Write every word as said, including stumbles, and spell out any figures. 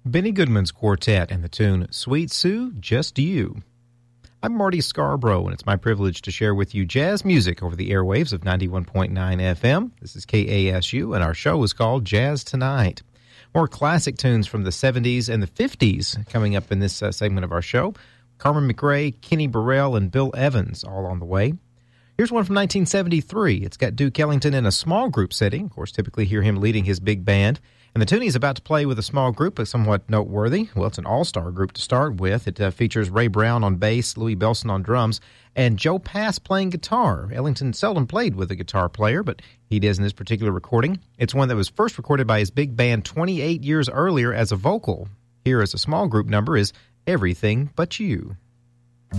Benny Goodman's Quartet and the tune Sweet Sue, Just You. I'm Marty Scarborough, and it's my privilege to share with you jazz music over the airwaves of ninety-one point nine F M. This is K A S U, and our show is called Jazz Tonight. More classic tunes from the seventies and the fifties coming up in this uh, segment of our show. Carmen McRae, Kenny Burrell, and Bill Evans all on the way. Here's one from nineteen seventy-three. It's got Duke Ellington in a small group setting. Of course, typically hear him leading his big band. And the tune he's about to play with a small group is somewhat noteworthy. Well, it's an all-star group to start with. It uh, features Ray Brown on bass, Louis Bellson on drums, and Joe Pass playing guitar. Ellington seldom played with a guitar player, but he does in this particular recording. It's one that was first recorded by his big band twenty-eight years earlier as a vocal. Here as a small group number is Everything But You.